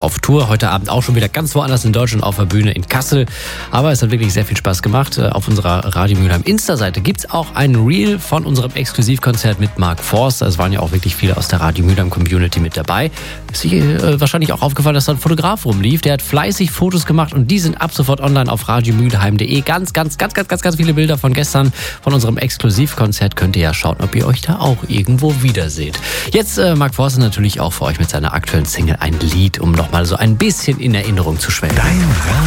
auf Tour. Heute Abend auch schon wieder ganz woanders in Deutschland auf der Bühne in Kassel. Aber es hat wirklich sehr viel Spaß gemacht. Auf unserer Radio Mülheim Insta-Seite gibt es auch ein Reel von unserem Exklusivkonzert mit Mark Forster. Es waren ja auch wirklich viele aus der Radio Mülheim Community mit dabei. Ist dir wahrscheinlich auch aufgefallen, dass da ein Fotograf rumlief. Der hat fleißig Fotos gemacht und die sind ab sofort online auf radiomülheim.de. Ganz viele Bilder von gestern von unserem Exklusivkonzert. Könnt ihr ja schauen, ob ihr euch da auch irgendwo wiederseht. Jetzt Mark Forster natürlich auch für euch mit seiner aktuellen Single ein Lied, um nochmal so ein bisschen in Erinnerung zu schwelgen. Dein